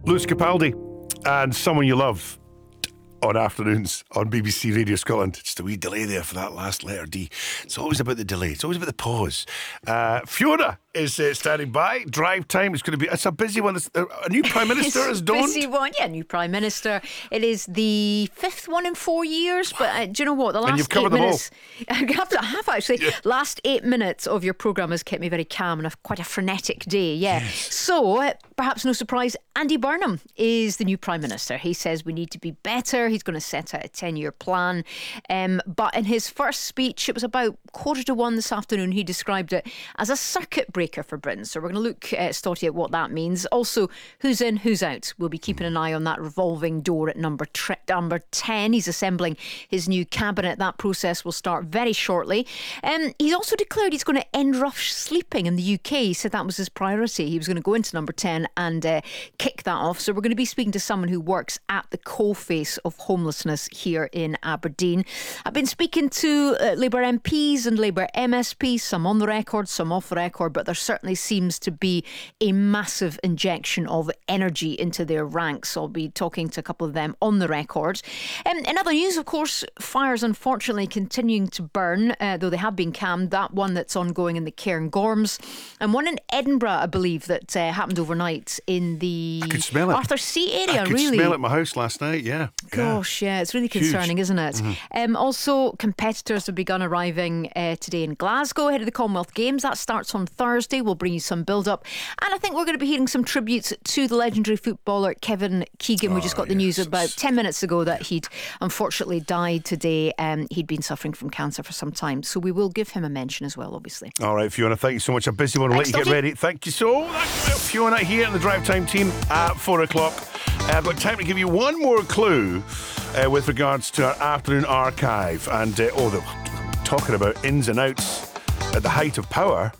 Lewis Capaldi and Someone You Love on afternoons on BBC Radio Scotland. Just a wee delay there for that last letter D. It's always about the delay. It's always about the pause. Fiona is standing by. Drive time is going to be... It's a busy one. It's a new Prime Minister is dawned. Busy one, yeah, new Prime Minister. It is the fifth one in 4 years, but do you know what? The last and you've covered 8 minutes... them all. I have actually. Yeah. Last 8 minutes of your programme has kept me very calm and quite a frenetic day, yeah. Yes. So, perhaps no surprise, Andy Burnham is the new Prime Minister. He says we need to be better. He's going to set out a 10-year plan. But in his first speech, it was about 1:45 this afternoon, he described it as a circuit breaker for Britain. So we're going to look, Stotty, at what that means. Also, who's in, who's out. We'll be keeping an eye on that revolving door at number 10. He's assembling his new cabinet. That process will start very shortly. He's also declared he's going to end rush sleeping in the UK. He said that was his priority. He was going to go into number 10 and kick that off. So we're going to be speaking to someone who works at the coalface of homelessness here in Aberdeen. I've been speaking to Labour MPs and Labour MSPs, some on the record, some off the record, but there certainly seems to be a massive injection of energy into their ranks. I'll be talking to a couple of them on the record. In other news, of course, fires unfortunately continuing to burn, though they have been calmed. That one that's ongoing in the Cairngorms, and one in Edinburgh, I believe, that happened overnight in the Arthur Seat area. I could smell it at my house last night, yeah. Gosh, yeah, it's really concerning, Huge. Isn't it? Mm-hmm. Also, competitors have begun arriving today in Glasgow ahead of the Commonwealth Games. That starts on Thursday. We'll bring you some build-up. And I think we're going to be hearing some tributes to the legendary footballer Kevin Keegan. We just got the news about 10 minutes ago that he'd unfortunately died today. He'd been suffering from cancer for some time. So we will give him a mention as well, obviously. All right, Fiona, thank you so much. A busy one. I'll let you get ready. Thank you so much. Fiona here in the Drive Time team at 4 o'clock. I've got time to give you one more clue with regards to our afternoon archive. And, they're talking about ins and outs at the height of power.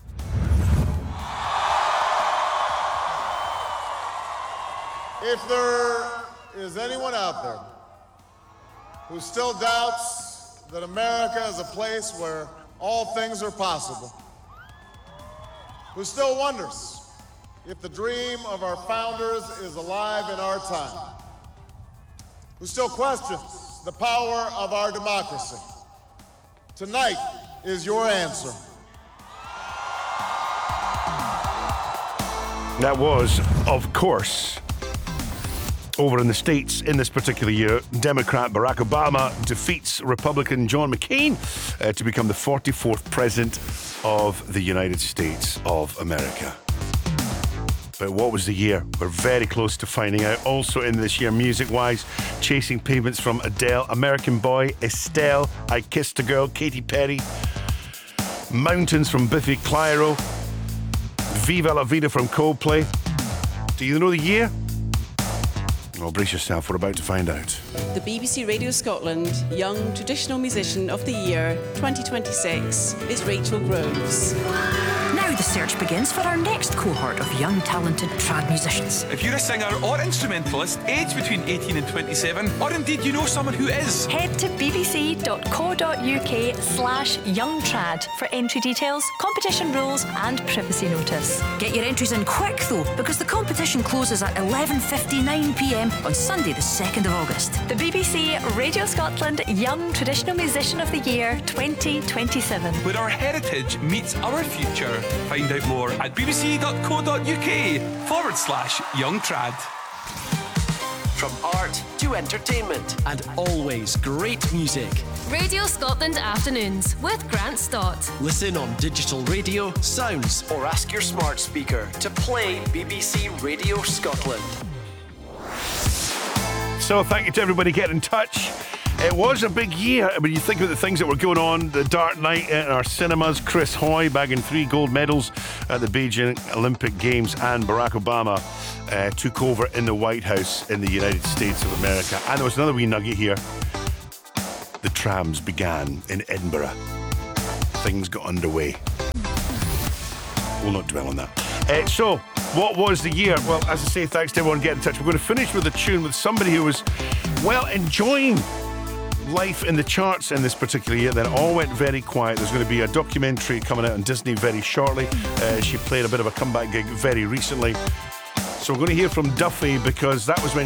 If there is anyone out there who still doubts that America is a place where all things are possible, who still wonders if the dream of our founders is alive in our time, who still questions the power of our democracy, tonight is your answer. That was, of course, over in the States in this particular year, Democrat Barack Obama defeats Republican John McCain to become the 44th President of the United States of America. But what was the year? We're very close to finding out. Also in this year, music-wise, Chasing Pavements from Adele, American Boy, Estelle, I Kissed a Girl, Katy Perry, Mountains from Biffy Clyro, Viva La Vida from Coldplay. Do you know the year? Well, brace yourself, we're about to find out. The BBC Radio Scotland Young Traditional Musician of the Year 2026 is Rachel Groves. Now the search begins for our next cohort of young talented trad musicians. If you're a singer or instrumentalist aged between 18 and 27, or indeed you know someone who is, head to bbc.co.uk/youngtrad for entry details, competition rules and privacy notice. Get your entries in quick though, because the competition closes at 11:59pm on Sunday the 2nd of August. The BBC Radio Scotland Young Traditional Musician of the Year 2027. where our heritage meets our future. Find out more at bbc.co.uk/youngtrad. From art to entertainment and always great music. Radio Scotland Afternoons with Grant Stott. Listen on digital radio, sounds, or ask your smart speaker to play BBC Radio Scotland. So thank you to everybody getting in touch. It was a big year. When you think about the things that were going on, the Dark Knight in our cinemas, Chris Hoy bagging 3 gold medals at the Beijing Olympic Games, and Barack Obama took over in the White House in the United States of America. And there was another wee nugget here. The trams began in Edinburgh. Things got underway. We'll not dwell on that. So, what was the year? Well, as I say, thanks to everyone getting in touch. We're going to finish with a tune with somebody who was, well, enjoying life in the charts in this particular year. Then it all went very quiet. There's going to be a documentary coming out on Disney very shortly. She played a bit of a comeback gig very recently. So we're going to hear from Duffy because that was when